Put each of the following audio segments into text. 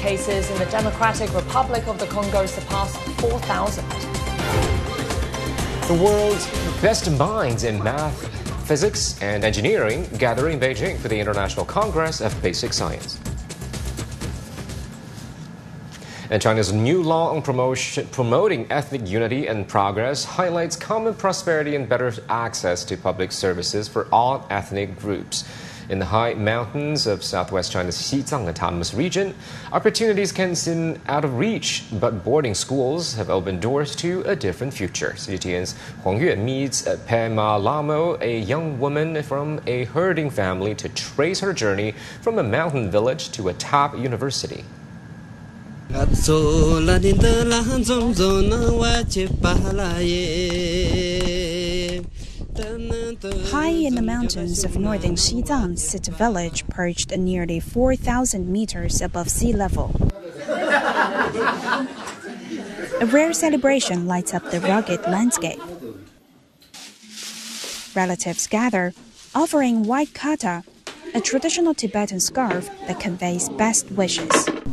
cases in the Democratic Republic of the Congo surpassed 4,000. The world's best minds in math, physics, and engineering gather in Beijing for the International Congress of Basic Science. And China's new law on promoting ethnic unity and progress highlights common prosperity and better access to public services for all ethnic groups. In the high mountains of southwest China's Xizang Autonomous Region, opportunities can seem out of reach, but boarding schools have opened doors to a different future. CGTN's Huang Yue meets Pema Lamo, a young woman from a herding family, to trace her journey from a mountain village to a top university. High in the mountains of northern Xizang sits a village perched at nearly 4,000 meters above sea level. A rare celebration lights up the rugged landscape. Relatives gather, offering white kata, a traditional Tibetan scarf that conveys best wishes.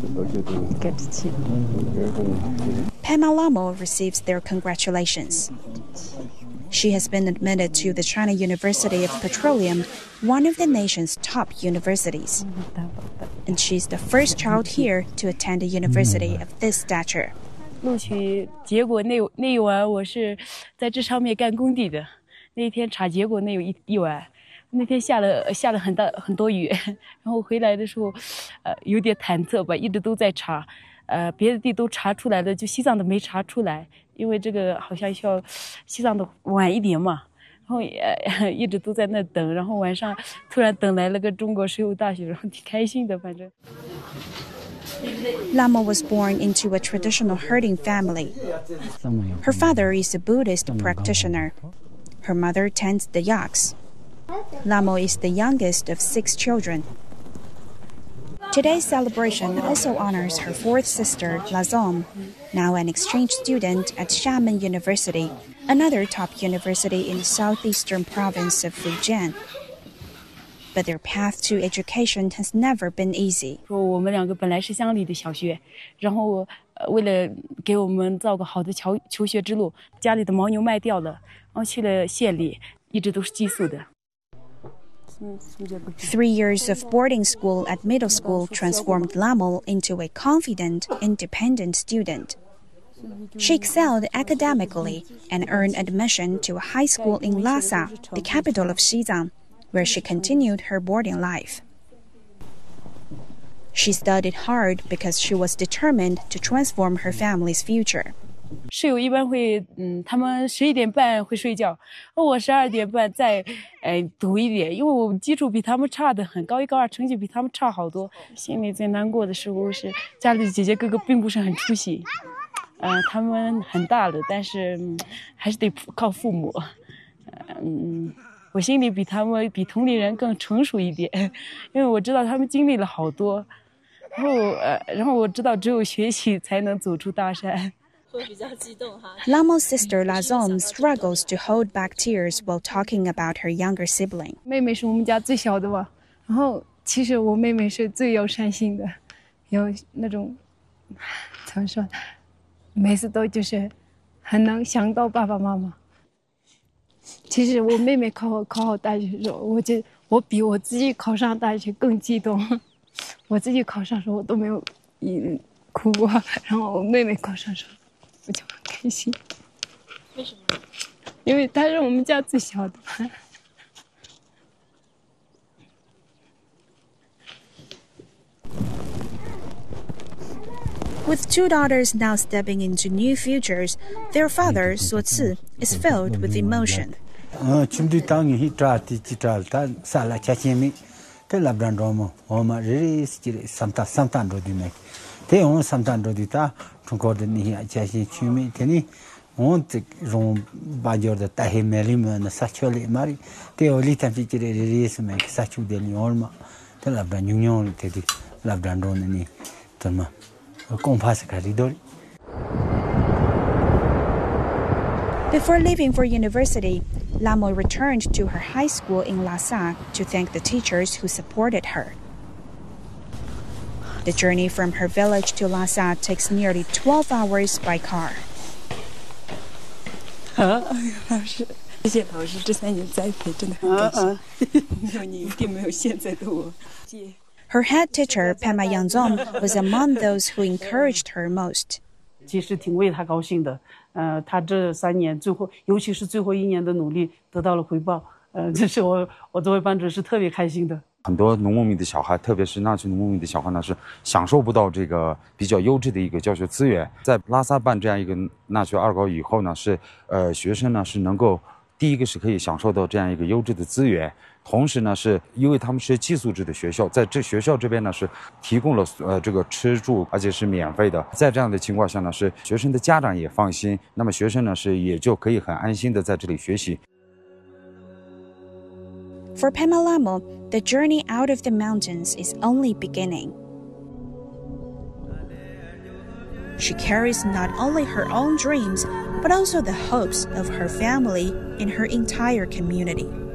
Pema Lamo receives their congratulations. She has been admitted to the China University of Petroleum, one of the nation's top universities. And she's the first child here to attend a university of this stature. 录取结果那一晚，我是在这上面干工地的。那天查结果那有一晚，那天下了很多雨，然后回来的时候，有点忐忑吧，一直都在查，别的地都查出来了，就西藏的没查出来。 因为这个好像需要西藏的晚一点嘛，然后一直都在那等，然后晚上突然等来了个中国石油大学，然后挺开心的，反正。 Lama was born into a traditional herding family. Her father is a Buddhist practitioner. Her mother tends the yaks. Lama is the youngest of 6 children. Today's celebration also honors her fourth sister, Lazom, now an exchange student at Xiamen University, another top university in the southeastern province of Fujian. But their path to education has never been easy. 我们两个本来是乡里的小学，然后为了给我们造个好的求学之路，家里的牦牛卖掉了，然后去了县里，一直都是寄宿的。 3 years of boarding school at middle school transformed Lamo into a confident, independent student. She excelled academically and earned admission to a high school in Lhasa, the capital of Xizang, where she continued her boarding life. She studied hard because she was determined to transform her family's future. 室友一般会，他们11点半会睡觉，我12点半再，读一点，因为我基础比他们差得很，高1高2成绩比他们差好多。心里最难过的时候是家里的姐姐哥哥并不是很出息，他们很大了，但是还是得靠父母，我心里比他们比同龄人更成熟一点，因为我知道他们经历了好多，然后我知道只有学习才能走出大山。 Lamo's sister Lazom struggles to hold back tears while talking about her younger sibling. 妹妹是我们家最小的嘛，然后其实我妹妹是最有善心的，有那种怎么说，每次都就是很能想到爸爸妈妈。其实我妹妹考好大学的时候，我比我自己考上大学更激动。我自己考上的时候我都没有哭过，然后我妹妹考上的时候。 我就很开心。为什么？因为她是我们家最小的。 With 2 daughters now stepping into new futures, their father, Suo Ci, is filled with emotion. Before leaving for university, Lamo returned to her high school in Lhasa to thank the teachers who supported her. The journey from her village to Lhasa takes nearly 12 hours by car. 老师，谢谢老师这3年栽培，真的很感谢。没有你，一定没有现在的我。 Her head teacher, Pema Yangzom, was among those who encouraged her most. 其实挺为他高兴的，他这3年尤其是最后1年的努力得到了回报，这是我作为班主任是特别开心的。 很多农牧民的小孩，特别是纳曲农牧民的小孩呢，是享受不到这个比较优质的一个教学资源。在拉萨办这样一个纳曲2高以后呢，是学生呢是能够第一个是可以享受到这样一个优质的资源。同时呢，是因为他们是寄宿制的学校，在这学校这边呢是提供了这个吃住，而且是免费的。在这样的情况下呢，是学生的家长也放心，那么学生呢是也就可以很安心的在这里学习。 For Pema Lamo, the journey out of the mountains is only beginning. She carries not only her own dreams, but also the hopes of her family and her entire community.